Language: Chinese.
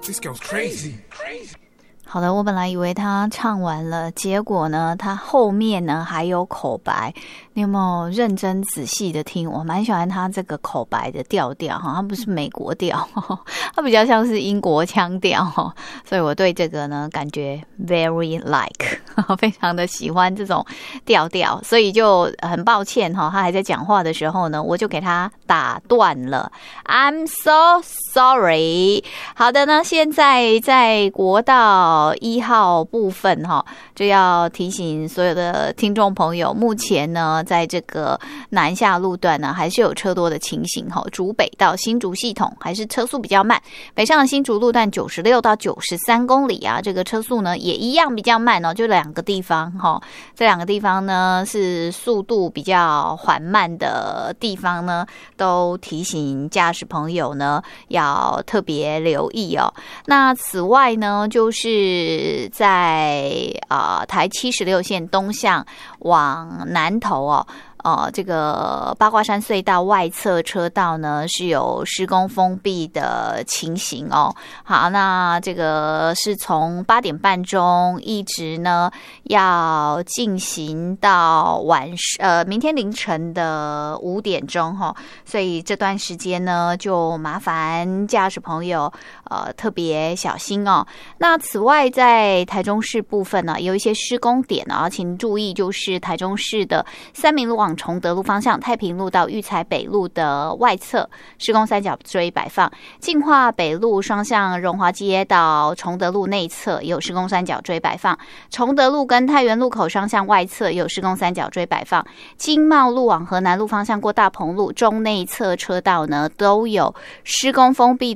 This girl's crazy. 好的，我本来以为他唱完了，结果呢，他后面呢还有口白。你有没有认真仔细的听？我蛮喜欢他这个口白的调调哈，它不是美国调，它比较像是英国腔调哈，所以我对这个呢感觉 very like， 非常的喜欢这种调调，所以就很抱歉哈，他还在讲话的时候呢，我就给他打断了 ，I'm so sorry。好的呢，现在在国道1号部分哈，就要提醒所有的听众朋友，目前呢，在这个南下路段呢，还是有车多的情形哈。竹北到新竹系统还是车速比较慢，北上的新竹路段96到93公里啊，这个车速呢也一样比较慢哦，就2个地方哈。这2个地方呢是速度比较缓慢的地方呢，都提醒驾驶朋友呢要特别留意哦。那此外呢，就是在台76线东向往南投哦。这个八卦山隧道外侧车道呢是有施工封闭的情形哦。好，那这个是从8点半钟一直呢要进行到明天凌晨的5点钟哈，所以这段时间呢就麻烦驾驶朋友特别小心哦。那此外在台中市部分呢有一些施工点啊，请注意，就是台中市的三民路往崇德路方向，太平路到育才北路的外侧施工三角锥摆放，进化北路双向荣华街到崇德路内侧也有施工三角锥摆放，崇德路跟太原路口双向外侧也有施工三角锥摆放，经贸路往河南路方向过大鹏路中内侧车道呢都有施工封闭